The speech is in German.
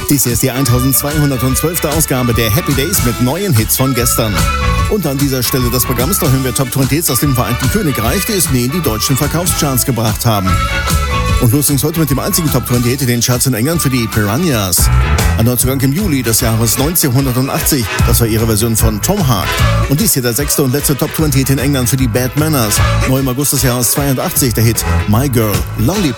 Dies hier ist die 1212. Ausgabe der Happy Days mit neuen Hits von gestern. Und an dieser Stelle des Programms, da hören wir Top 20 Hits aus dem Vereinten Königreich, die es nie in die deutschen Verkaufscharts gebracht haben. Und los ging's heute mit dem einzigen Top 20 Hit in den Charts in England für die Piranhas. Ein Neuzugang im Juli des Jahres 1980, das war ihre Version von Tomahawk. Und dies hier der 6. und letzte Top 20 Hit in England für die Bad Manners. Neu im August des Jahres 82 der Hit My Girl Lollipop.